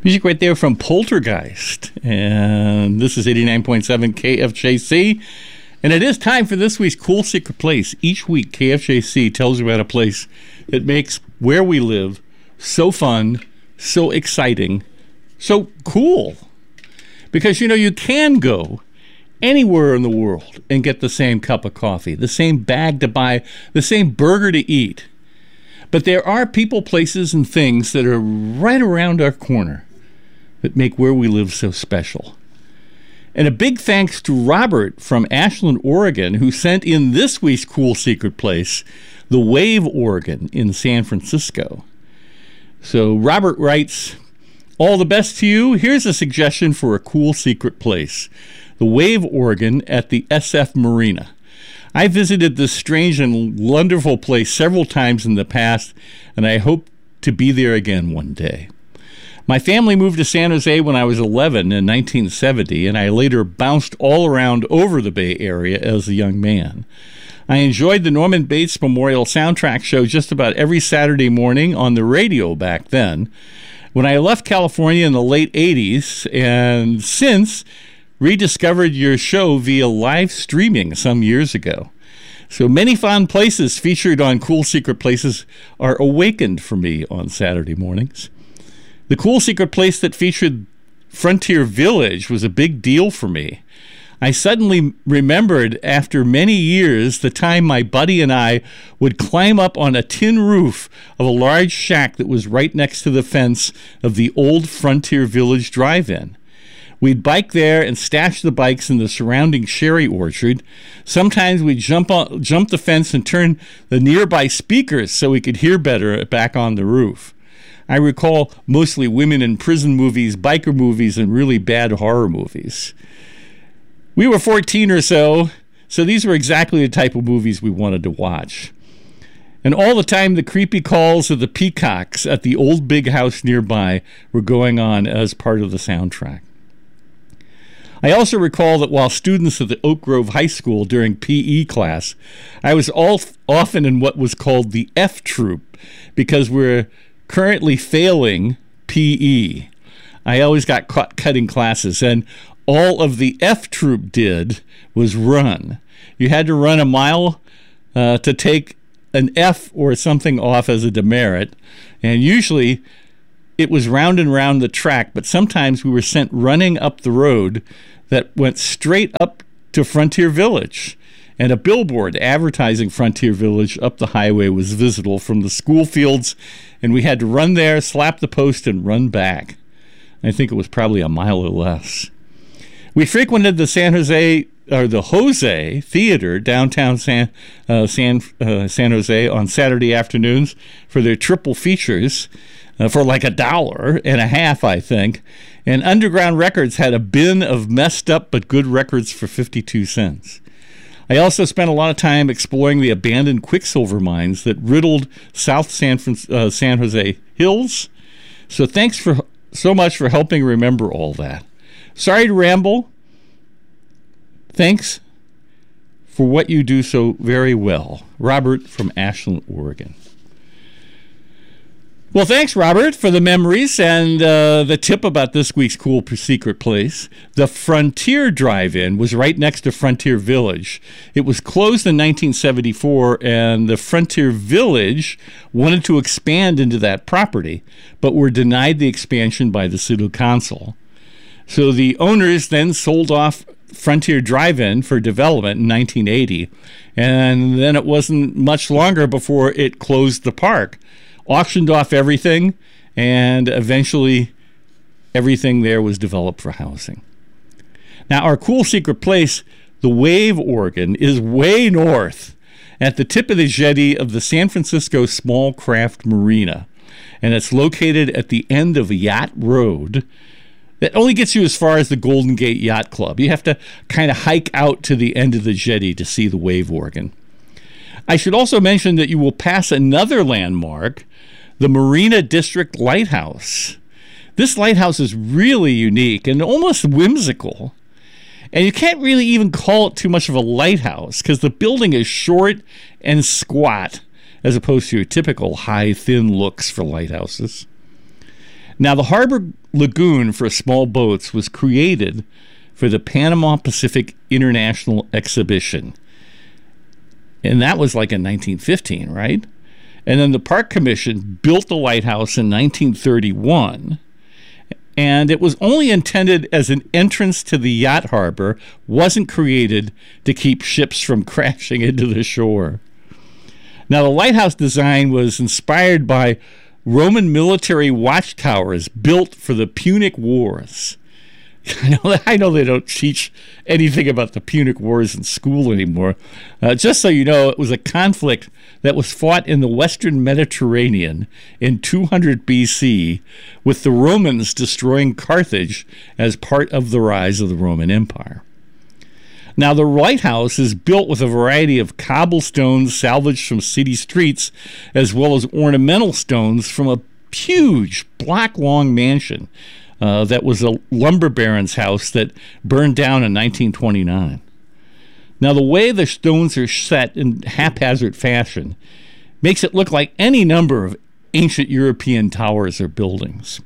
Music right there from Poltergeist. And this is 89.7 KFJC. And it is time for this week's Cool Secret Place. Each week, KFJC tells you about a place that makes where we live so fun, so exciting, so cool. Because, you know, you can go anywhere in the world and get the same cup of coffee, the same bag to buy, the same burger to eat. But there are people, places, and things that are right around our corner that make where we live so special. And a big thanks to Robert from Ashland, Oregon, who sent in this week's Cool Secret Place, the Wave Oregon in San Francisco. So Robert writes, all the best to you. Here's a suggestion for a cool secret place, the Wave Oregon at the SF Marina. I visited this strange and wonderful place several times in the past, and I hope to be there again one day. My family moved to San Jose when I was 11 in 1970, and I later bounced all around over the Bay Area as a young man. I enjoyed the Norman Bates Memorial Soundtrack Show just about every Saturday morning on the radio back then. When I left California in the late 80s, and since rediscovered your show via live streaming some years ago. So many fun places featured on Cool Secret Places are awakened for me on Saturday mornings. The Cool Secret Place that featured Frontier Village was a big deal for me. I suddenly remembered after many years the time my buddy and I would climb up on a tin roof of a large shack that was right next to the fence of the old Frontier Village drive-in. We'd bike there and stash the bikes in the surrounding cherry orchard. Sometimes we'd jump the fence and turn the nearby speakers so we could hear better back on the roof. I recall mostly women in prison movies, biker movies, and really bad horror movies. We were 14 or so these were exactly the type of movies we wanted to watch. And all the time, the creepy calls of the peacocks at the old big house nearby were going on as part of the soundtrack. I also recall that while students at the Oak Grove High School during PE class, I was often in what was called the F Troop because we're currently failing PE. I always got caught cutting classes, and all of the F Troop did was run. You had to run a mile to take an F or something off as a demerit, and usually it was round and round the track, but sometimes we were sent running up the road that went straight up to Frontier Village. And a billboard advertising Frontier Village up the highway was visible from the school fields, and we had to run there, slap the post, and run back. I think it was probably a mile or less. We frequented the the Jose Theater downtown San Jose on Saturday afternoons for their triple features for like $1.50, I think. And Underground Records had a bin of messed up but good records for 52 cents. I also spent a lot of time exploring the abandoned quicksilver mines that riddled South San Jose hills. So thanks so much for helping remember all that. Sorry to ramble. Thanks for what you do so very well. Robert from Ashland, Oregon. Well, thanks, Robert, for the memories and the tip about this week's cool secret place. The Frontier Drive-In was right next to Frontier Village. It was closed in 1974, and the Frontier Village wanted to expand into that property, but were denied the expansion by the city council. So the owners then sold off Frontier Drive-In for development in 1980, and then it wasn't much longer before it closed the park. Auctioned off everything, and eventually everything there was developed for housing. Now, our cool secret place, the Wave Oregon, is way north at the tip of the jetty of the San Francisco Small Craft Marina, and it's located at the end of Yacht Road. That only gets you as far as the Golden Gate Yacht Club. You have to kind of hike out to the end of the jetty to see the Wave Oregon. I should also mention that you will pass another landmark, the Marina District Lighthouse. This lighthouse is really unique and almost whimsical. And you can't really even call it too much of a lighthouse because the building is short and squat as opposed to your typical high, thin looks for lighthouses. Now, the harbor lagoon for small boats was created for the Panama Pacific International Exhibition. And that was like in 1915, right? And then the Park Commission built the lighthouse in 1931. And it was only intended as an entrance to the yacht harbor, wasn't created to keep ships from crashing into the shore. Now, the lighthouse design was inspired by Roman military watchtowers built for the Punic Wars. I know they don't teach anything about the Punic Wars in school anymore. Just so you know, it was a conflict that was fought in the Western Mediterranean in 200 BC, with the Romans destroying Carthage as part of the rise of the Roman Empire. Now, the lighthouse is built with a variety of cobblestones salvaged from city streets, as well as ornamental stones from a huge block-long mansion that was a lumber baron's house that burned down in 1929. Now, the way the stones are set in haphazard fashion makes it look like any number of ancient European towers or buildings.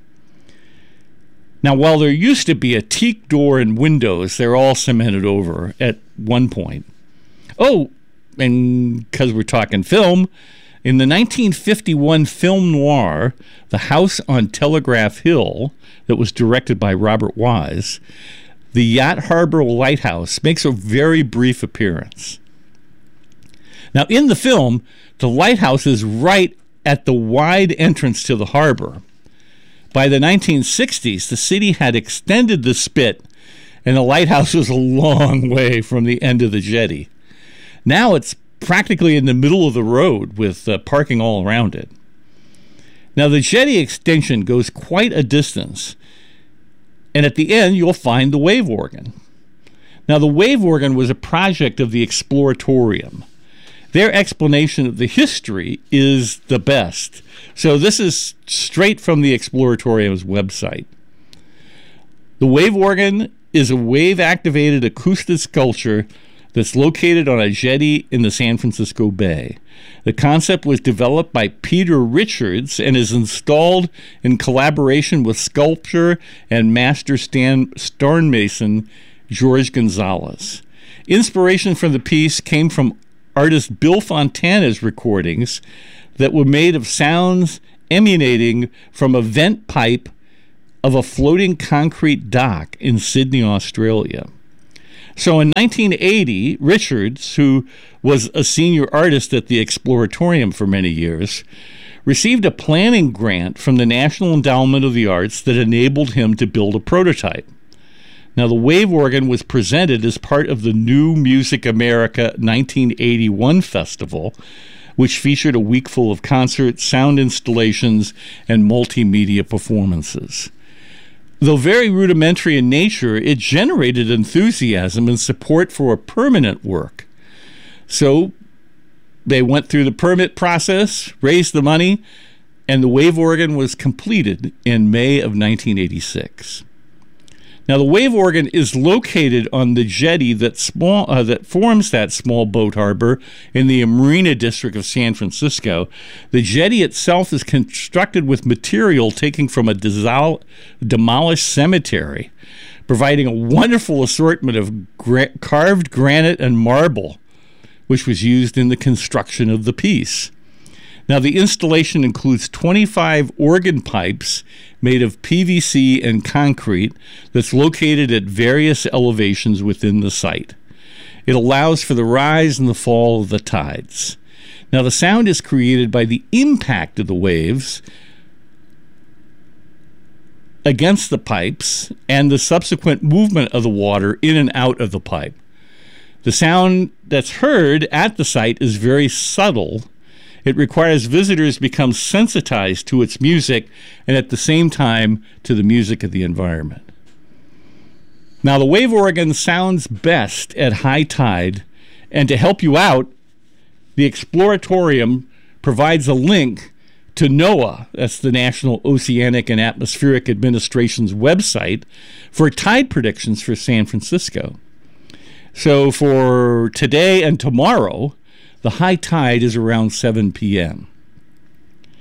Now, while there used to be a teak door and windows, they're all cemented over at one point. Oh, and because we're talking film, in the 1951 film noir, The House on Telegraph Hill, that was directed by Robert Wise, the Yacht Harbor Lighthouse makes a very brief appearance. Now, in the film, the lighthouse is right at the wide entrance to the harbor. By the 1960s, the city had extended the spit, and the lighthouse was a long way from the end of the jetty. Now it's practically in the middle of the road with parking all around it. Now, the jetty extension goes quite a distance, and at the end, you'll find the wave organ. Now, the wave organ was a project of the Exploratorium. Their explanation of the history is the best. So this is straight from the Exploratorium's website. The wave organ is a wave-activated acoustic sculpture that's located on a jetty in the San Francisco Bay. The concept was developed by Peter Richards and is installed in collaboration with sculptor and master stonemason George Gonzalez. Inspiration for the piece came from artist Bill Fontana's recordings that were made of sounds emanating from a vent pipe of a floating concrete dock in Sydney, Australia. So in 1980, Richards, who was a senior artist at the Exploratorium for many years, received a planning grant from the National Endowment of the Arts that enabled him to build a prototype. Now, the wave organ was presented as part of the New Music America 1981 festival, which featured a week full of concerts, sound installations, and multimedia performances. Though very rudimentary in nature, it generated enthusiasm and support for a permanent work. So they went through the permit process, raised the money, and the wave organ was completed in May of 1986. Now, the wave organ is located on the jetty that forms that small boat harbor in the Marina District of San Francisco. The jetty itself is constructed with material taken from a demolished cemetery, providing a wonderful assortment of carved granite and marble, which was used in the construction of the piece. Now, the installation includes 25 organ pipes made of PVC and concrete that's located at various elevations within the site. It allows for the rise and the fall of the tides. Now, the sound is created by the impact of the waves against the pipes and the subsequent movement of the water in and out of the pipe. The sound that's heard at the site is very subtle. It requires visitors become sensitized to its music and at the same time to the music of the environment. Now, the wave organ sounds best at high tide, and to help you out, the Exploratorium provides a link to NOAA, that's the National Oceanic and Atmospheric Administration's website, for tide predictions for San Francisco. So for today and tomorrow, the high tide is around 7 p.m.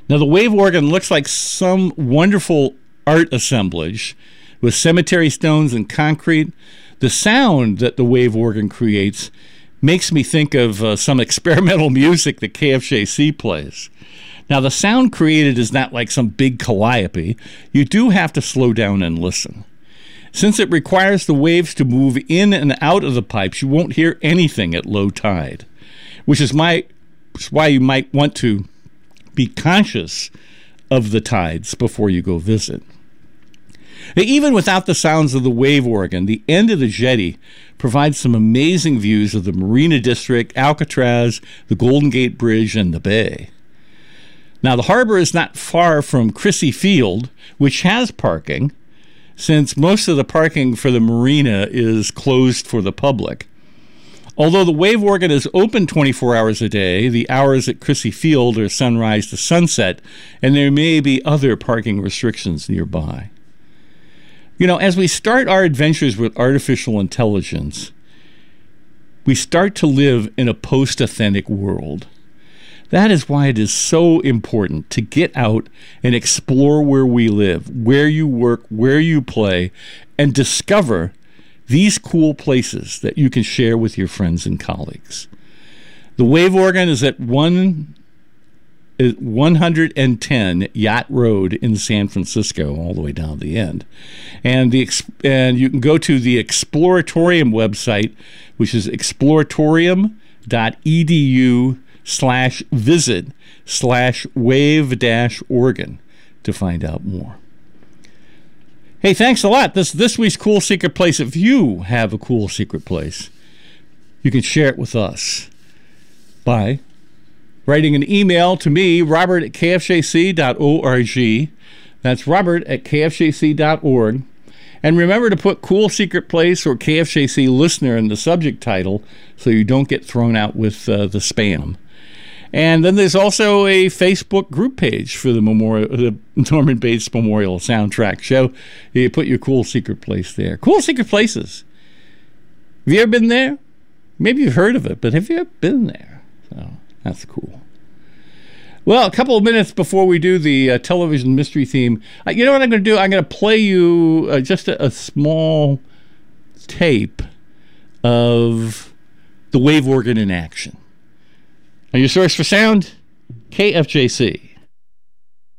Now, the wave organ looks like some wonderful art assemblage with cemetery stones and concrete. The sound that the wave organ creates makes me think of some experimental music that KFJC plays. Now, the sound created is not like some big calliope. You do have to slow down and listen. Since it requires the waves to move in and out of the pipes, you won't hear anything at low tide, which is why you might want to be conscious of the tides before you go visit. Even without the sounds of the wave organ, the end of the jetty provides some amazing views of the Marina District, Alcatraz, the Golden Gate Bridge, and the bay. Now, the harbor is not far from Crissy Field, which has parking, since most of the parking for the marina is closed for the public. Although the wave organ is open 24 hours a day, the hours at Crissy Field are sunrise to sunset, and there may be other parking restrictions nearby. You know, as we start our adventures with artificial intelligence, we start to live in a post-authentic world. That is why it is so important to get out and explore where we live, where you work, where you play, and discover these cool places that you can share with your friends and colleagues. The wave organ is at 110 Yacht Road in San Francisco, all the way down the end. And you can go to the Exploratorium website, which is exploratorium.edu/visit/wave-organ to find out more. Hey, thanks a lot. This week's Cool Secret Place. If you have a cool secret place, you can share it with us by writing an email to me, robert@kfjc.org. That's robert@kfjc.org. And remember to put Cool Secret Place or KFJC Listener in the subject title so you don't get thrown out with the spam. And then there's also a Facebook group page for the Norman Bates Memorial Soundtrack Show. You put your Cool Secret Place there. Cool Secret Places. Have you ever been there? Maybe you've heard of it, but have you ever been there? So that's cool. Well, a couple of minutes before we do the television mystery theme, you know what I'm going to do? I'm going to play you just a small tape of the wave organ in action. And your source for sound? KFJC.